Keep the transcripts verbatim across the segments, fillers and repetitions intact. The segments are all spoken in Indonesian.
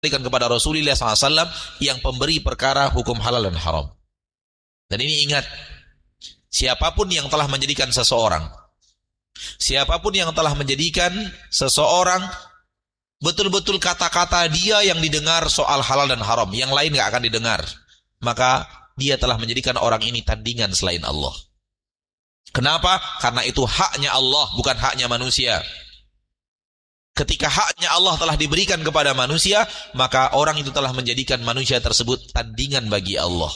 diberikan kepada Rasulullah shallallahu alaihi wasallam yang pemberi perkara hukum halal dan haram. Dan ini ingat, siapapun yang telah menjadikan seseorang, siapapun yang telah menjadikan seseorang betul-betul kata-kata dia yang didengar soal halal dan haram, yang lain gak akan didengar, maka dia telah menjadikan orang ini tandingan selain Allah. Kenapa? Karena itu haknya Allah, bukan haknya manusia. Ketika haknya Allah telah diberikan kepada manusia, maka orang itu telah menjadikan manusia tersebut tandingan bagi Allah.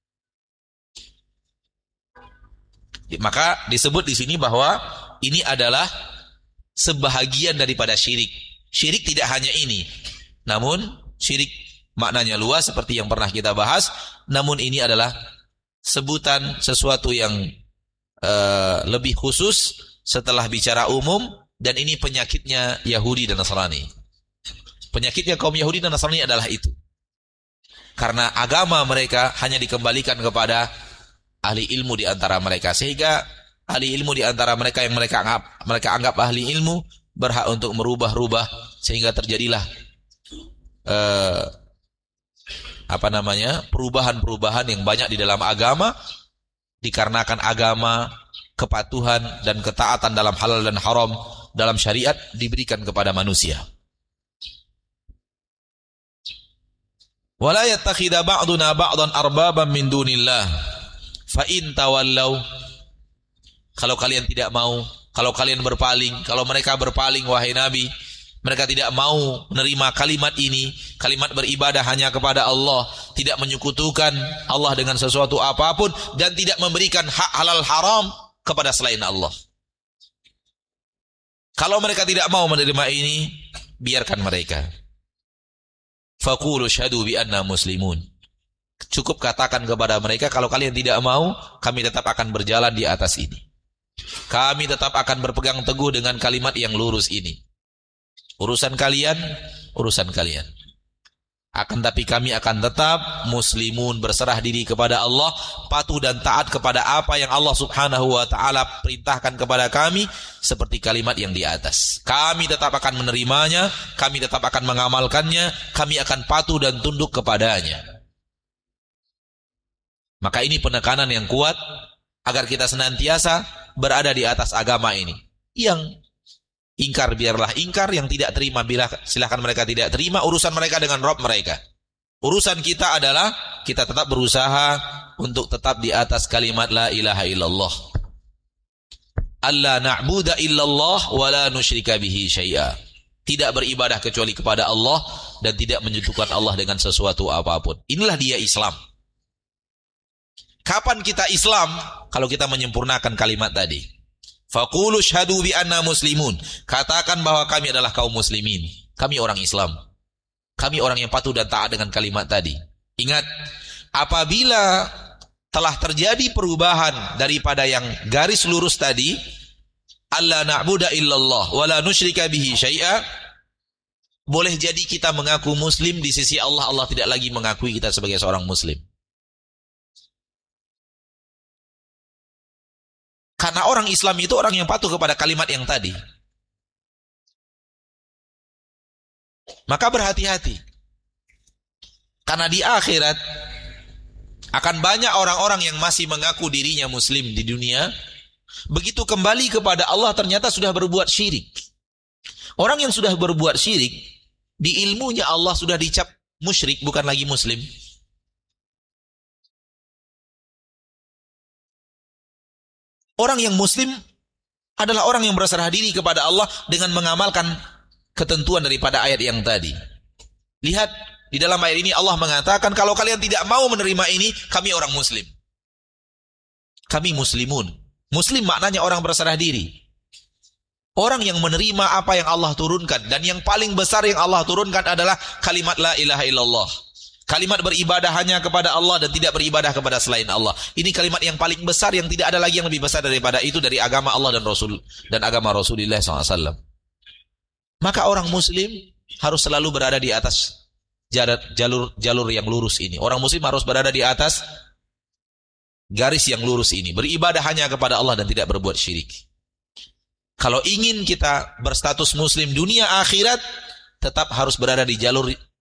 Maka disebut di sini bahwa ini adalah sebahagian daripada syirik. Syirik tidak hanya ini, namun syirik maknanya luas seperti yang pernah kita bahas. Namun ini adalah sebutan sesuatu yang uh, lebih khusus setelah bicara umum. Dan ini penyakitnya Yahudi dan Nasrani. Penyakitnya kaum Yahudi dan Nasrani adalah itu. Karena agama mereka hanya dikembalikan kepada ahli ilmu di antara mereka, sehingga ahli ilmu di antara mereka yang mereka anggap mereka anggap ahli ilmu berhak untuk merubah-rubah, sehingga terjadilah eh, apa namanya perubahan-perubahan yang banyak di dalam agama, dikarenakan agama, kepatuhan dan ketaatan dalam halal dan haram dalam syariat diberikan kepada manusia. Wala yattakhidha ba'duna ba'dan arbaban min dunillah fa in tawallaw. Kalau kalian tidak mau, kalau kalian berpaling, kalau mereka berpaling wahai Nabi, mereka tidak mau menerima kalimat ini, kalimat beribadah hanya kepada Allah, tidak menyekutukan Allah dengan sesuatu apapun, dan tidak memberikan hak halal haram kepada selain Allah. Kalau mereka tidak mau menerima ini, biarkan mereka. Faqulu syhadu bi anna muslimun. Cukup katakan kepada mereka, kalau kalian tidak mau, kami tetap akan berjalan di atas ini. Kami tetap akan berpegang teguh dengan kalimat yang lurus ini. Urusan kalian, urusan kalian. Akan tapi kami akan tetap muslimun, berserah diri kepada Allah, patuh dan taat kepada apa yang Allah subhanahu wa ta'ala perintahkan kepada kami, seperti kalimat yang di atas. Kami tetap akan menerimanya, kami tetap akan mengamalkannya, kami akan patuh dan tunduk kepadanya. Maka ini penekanan yang kuat agar kita senantiasa berada di atas agama ini. Yang ingkar biarlah ingkar, yang tidak terima bila silahkan mereka tidak terima, urusan mereka dengan Rabb mereka. Urusan kita adalah kita tetap berusaha untuk tetap di atas kalimat la ilaha illallah. Alla na'budu illallah wa la nusyrika bihi syai'a. Tidak beribadah kecuali kepada Allah dan tidak menyekutukan Allah dengan sesuatu apapun. Inilah dia Islam. Kapan kita Islam? Kalau kita menyempurnakan kalimat tadi. Faqulu syhadu bi anna muslimun. Katakan bahwa kami adalah kaum muslimin. Kami orang Islam. Kami orang yang patuh dan taat dengan kalimat tadi. Ingat, apabila telah terjadi perubahan daripada yang garis lurus tadi, alla na'budu illallah wa la nusyrika bihi syai'a, boleh jadi kita mengaku muslim, di sisi Allah, Allah tidak lagi mengakui kita sebagai seorang muslim. Karena orang Islam itu orang yang patuh kepada kalimat yang tadi. Maka berhati-hati. Karena di akhirat akan banyak orang-orang yang masih mengaku dirinya muslim di dunia, begitu kembali kepada Allah ternyata sudah berbuat syirik. Orang yang sudah berbuat syirik, di ilmunya Allah sudah dicap musyrik, bukan lagi muslim. Orang yang muslim adalah orang yang berserah diri kepada Allah dengan mengamalkan ketentuan daripada ayat yang tadi. Lihat, di dalam ayat ini Allah mengatakan, kalau kalian tidak mau menerima ini, kami orang muslim. Kami muslimun. Muslim maknanya orang berserah diri. Orang yang menerima apa yang Allah turunkan. Dan yang paling besar yang Allah turunkan adalah kalimat la ilaha illallah. Kalimat beribadah hanya kepada Allah dan tidak beribadah kepada selain Allah. Ini kalimat yang paling besar, yang tidak ada lagi yang lebih besar daripada itu dari agama Allah dan Rasul dan agama Rasulullah shallallahu alaihi wasallam. Maka orang muslim harus selalu berada di atas jalur jalur yang lurus ini. Orang muslim harus berada di atas garis yang lurus ini. Beribadah hanya kepada Allah dan tidak berbuat syirik. Kalau ingin kita berstatus muslim dunia akhirat, tetap harus berada di jalur